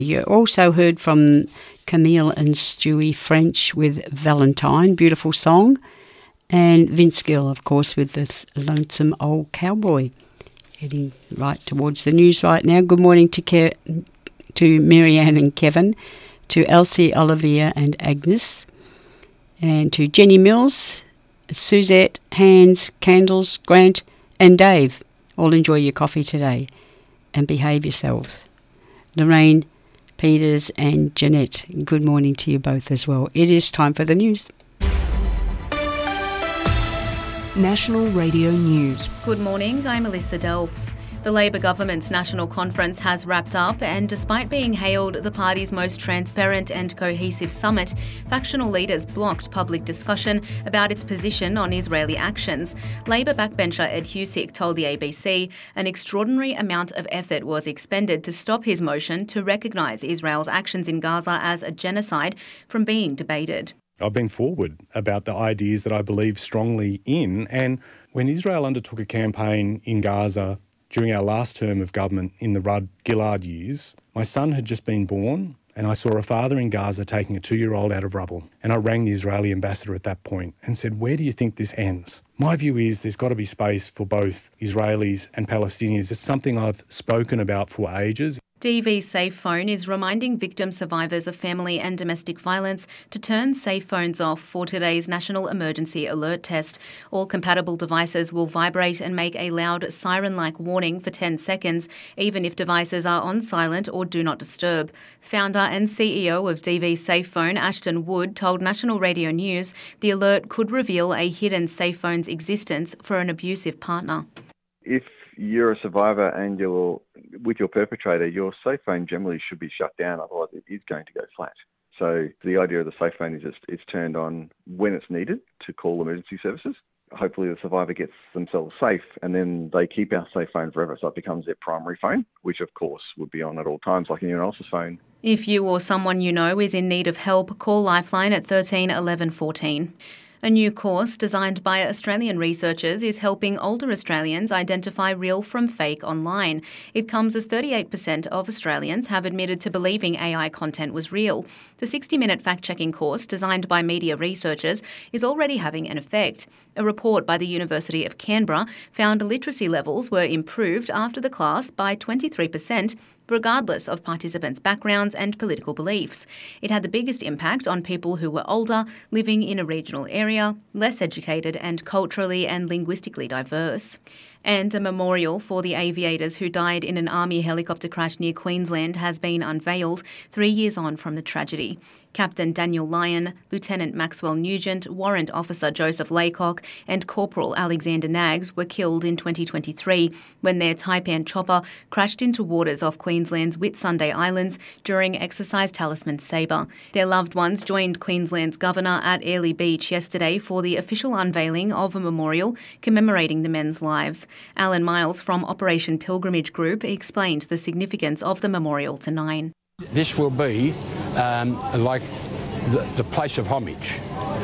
You also heard from Camille and Stewie French with Valentine, beautiful song, and Vince Gill, of course, with this Lonesome Old Cowboy. Heading right towards the news right now. Good morning to Marianne and Kevin, to Elsie, Olivia and Agnes, and to Jenny Mills, Suzette, Hans, Candles, Grant and Dave. All enjoy your coffee today and behave yourselves. Lorraine, Peters and Jeanette, good morning to you both as well. It is time for the news. National Radio News. Good morning, I'm Melissa Delfs. The Labor government's national conference has wrapped up, and despite being hailed the party's most transparent and cohesive summit, factional leaders blocked public discussion about its position on Israeli actions. Labor backbencher Ed Husic told the ABC an extraordinary amount of effort was expended to stop his motion to recognise Israel's actions in Gaza as a genocide from being debated. I've been forward about the ideas that I believe strongly in, and when Israel undertook a campaign in Gaza during our last term of government in the Rudd-Gillard years, my son had just been born and I saw a father in Gaza taking a 2-year-old out of rubble. And I rang the Israeli ambassador at that point and said, where do you think this ends? My view is there's got to be space for both Israelis and Palestinians. It's something I've spoken about for ages. DV Safe Phone is reminding victim survivors of family and domestic violence to turn safe phones off for today's National Emergency Alert Test. All compatible devices will vibrate and make a loud siren-like warning for 10 seconds, even if devices are on silent or do not disturb. Founder and CEO of DV Safe Phone, Ashton Wood, told National Radio News the alert could reveal a hidden safe phone's existence for an abusive partner. If you're a survivor and you're with your perpetrator, your safe phone generally should be shut down, otherwise it is going to go flat. So the idea of the safe phone is just it's turned on when it's needed to call emergency services. Hopefully the survivor gets themselves safe and then they keep our safe phone forever, so it becomes their primary phone, which of course would be on at all times like anyone else's phone. If you or someone you know is in need of help, call Lifeline at 13 11 14. A new course designed by Australian researchers is helping older Australians identify real from fake online. It comes as 38% of Australians have admitted to believing AI content was real. The 60-minute fact-checking course, designed by media researchers, is already having an effect. A report by the University of Canberra found literacy levels were improved after the class by 23%, regardless of participants' backgrounds and political beliefs. It had the biggest impact on people who were older, living in a regional area, less educated and culturally and linguistically diverse. And a memorial for the aviators who died in an army helicopter crash near Queensland has been unveiled 3 years on from the tragedy. Captain Daniel Lyon, Lieutenant Maxwell Nugent, Warrant Officer Joseph Laycock and Corporal Alexander Knaggs were killed in 2023 when their Taipan chopper crashed into waters off Queensland's Whitsunday Islands during Exercise Talisman Sabre. Their loved ones joined Queensland's Governor at Airlie Beach yesterday for the official unveiling of a memorial commemorating the men's lives. Alan Miles from Operation Pilgrimage Group explained the significance of the memorial to Nine. This will be like the place of homage.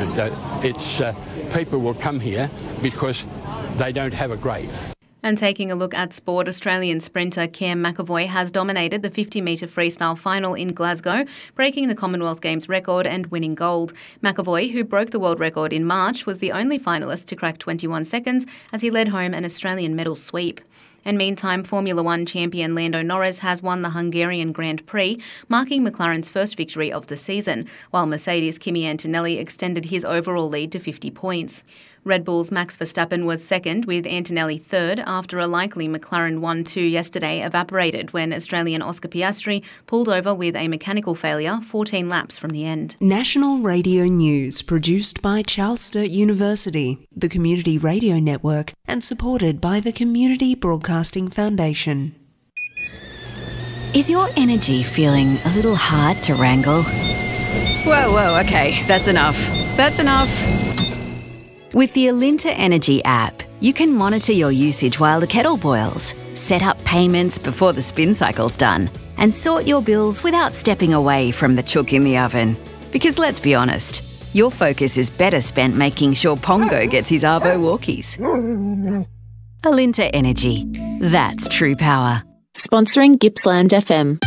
People will come here because they don't have a grave. And taking a look at sport, Australian sprinter Cam McEvoy has dominated the 50-metre freestyle final in Glasgow, breaking the Commonwealth Games record and winning gold. McEvoy, who broke the world record in March, was the only finalist to crack 21 seconds as he led home an Australian medal sweep. And meantime, Formula One champion Lando Norris has won the Hungarian Grand Prix, marking McLaren's first victory of the season, while Mercedes' Kimi Antonelli extended his overall lead to 50 points. Red Bull's Max Verstappen was second, with Antonelli third, after a likely McLaren 1-2 yesterday evaporated when Australian Oscar Piastri pulled over with a mechanical failure 14 laps from the end. National Radio News, produced by Charles Sturt University, the Community Radio Network, and supported by the Community Broadcasting Foundation. Is your energy feeling a little hard to wrangle? Whoa, okay, that's enough. That's enough. With the Alinta Energy app, you can monitor your usage while the kettle boils, set up payments before the spin cycle's done, and sort your bills without stepping away from the chook in the oven. Because let's be honest, your focus is better spent making sure Pongo gets his Arvo walkies. Alinta Energy. That's true power. Sponsoring Gippsland FM.